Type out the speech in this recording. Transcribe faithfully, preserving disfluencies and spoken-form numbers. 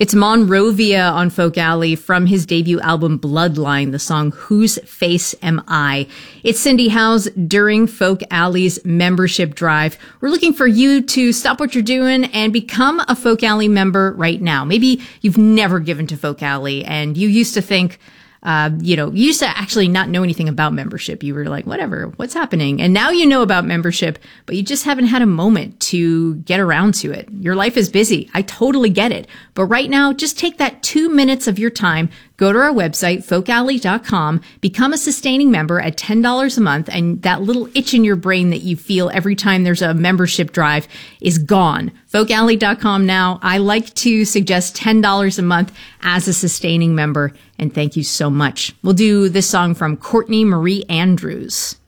It's Monrovia on Folk Alley from his debut album Bloodline, the song Whose Face Am I? It's Cindy Howes during Folk Alley's membership drive. We're looking for you to stop what you're doing and become a Folk Alley member right now. Maybe you've never given to Folk Alley and you used to think, Uh, you know, you used to actually not know anything about membership. You were like, whatever, what's happening? And now you know about membership, but you just haven't had a moment to get around to it. Your life is busy. I totally get it. But right now, just take that two minutes of your time, go to our website, folk alley dot com, become a sustaining member at ten dollars a month, and that little itch in your brain that you feel every time there's a membership drive is gone. folk alley dot com now. I like to suggest ten dollars a month as a sustaining member, and thank you so much. We'll do this song from Courtney Marie Andrews.